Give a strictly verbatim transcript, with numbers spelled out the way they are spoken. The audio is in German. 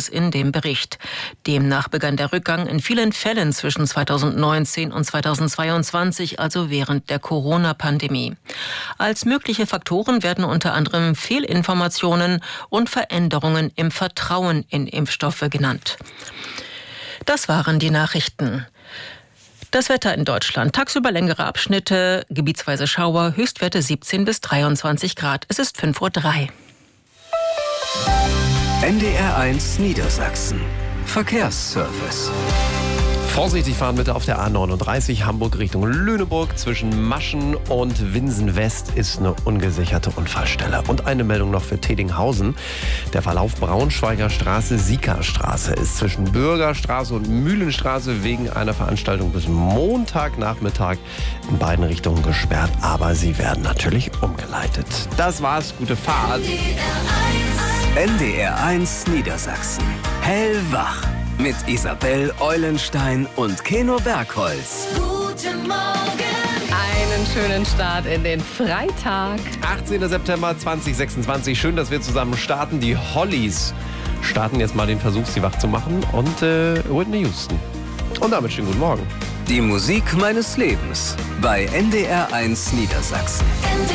es in dem Bericht. Demnach begann der Rückgang in vielen Fällen zwischen zweitausendneunzehn und zweitausendzweiundzwanzig, also während der Corona-Pandemie. Als mögliche Faktoren werden unter anderem Fehlinformationen und Veränderungen im Vertrauen in Impfstoffe genannt. Das waren die Nachrichten. Das Wetter in Deutschland. Tagsüber längere Abschnitte, gebietsweise Schauer, Höchstwerte siebzehn bis dreiundzwanzig Grad. Es ist fünf Uhr drei. N D R eins Niedersachsen. Verkehrsservice. Vorsichtig fahren bitte auf der A neununddreißig Hamburg Richtung Lüneburg. Zwischen Maschen und Winsen West ist eine ungesicherte Unfallstelle. Und eine Meldung noch für Tedinghausen. Der Verlauf Braunschweiger Straße, Siekerstraße ist zwischen Bürgerstraße und Mühlenstraße wegen einer Veranstaltung bis Montagnachmittag in beiden Richtungen gesperrt. Aber sie werden natürlich umgeleitet. Das war's, gute Fahrt. N D R eins Niedersachsen. Hellwach. Mit Isabel Eulenstein und Keno Bergholz. Guten Morgen. Einen schönen Start in den Freitag. achtzehnten September zweitausendsechsundzwanzig. Schön, dass wir zusammen starten. Die Hollies starten jetzt mal den Versuch, sie wach zu machen. Und äh, Whitney Houston. Und damit schönen guten Morgen. Die Musik meines Lebens bei N D R eins Niedersachsen. N D